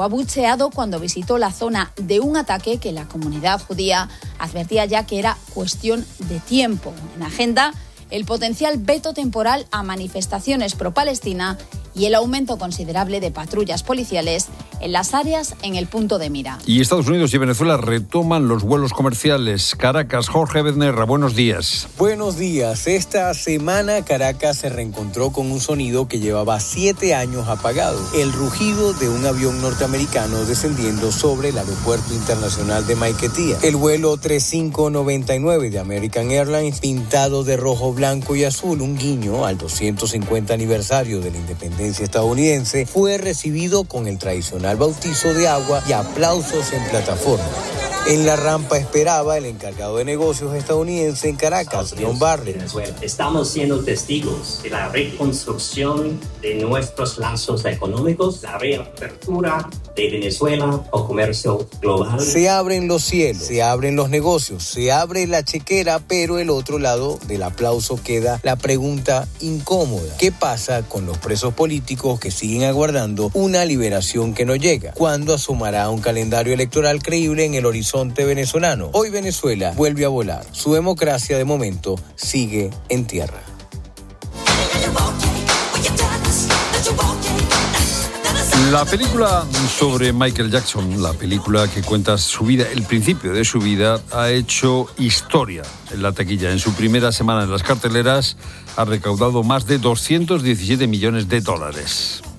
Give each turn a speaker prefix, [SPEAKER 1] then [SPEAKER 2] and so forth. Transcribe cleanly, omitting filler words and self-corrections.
[SPEAKER 1] fue abucheado cuando visitó la zona de un ataque que la comunidad judía advertía ya que era cuestión de tiempo. En agenda, el potencial veto temporal a manifestaciones pro-Palestina y el aumento considerable de patrullas policiales en las áreas en el punto de mira.
[SPEAKER 2] Y Estados Unidos y Venezuela retoman los vuelos comerciales. Caracas, Jorge Bednerra, buenos días.
[SPEAKER 3] Buenos días. Esta semana Caracas se reencontró con un sonido que llevaba 7 años apagado. El rugido de un avión norteamericano descendiendo sobre el aeropuerto internacional de Maiquetía. El vuelo 3599 de American Airlines, pintado de rojo, blanco y azul, un guiño al 250 aniversario de la independencia estadounidense, fue recibido con el tradicional bautizo de agua y aplausos en plataforma. En la rampa esperaba el encargado de negocios estadounidense en Caracas, John Barry.
[SPEAKER 4] Estamos siendo testigos de la reconstrucción de nuestros lazos económicos, la reapertura de Venezuela o comercio global.
[SPEAKER 3] Se abren los cielos, se abren los negocios, se abre la chequera, pero el otro lado del aplauso queda la pregunta incómoda. ¿Qué pasa con los presos políticos que siguen aguardando una liberación que no llega? ¿Cuándo asomará un calendario electoral creíble en el horizonte venezolano? Hoy Venezuela vuelve a volar. Su democracia de momento sigue en tierra.
[SPEAKER 2] La película sobre Michael Jackson, la película que cuenta su vida, el principio de su vida, ha hecho historia en la taquilla. En su primera semana en las carteleras ha recaudado más de $217 millones.